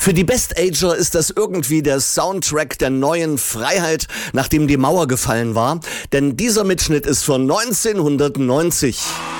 Für die Best-Ager ist das irgendwie der Soundtrack der neuen Freiheit, nachdem die Mauer gefallen war. Denn dieser Mitschnitt ist von 1990.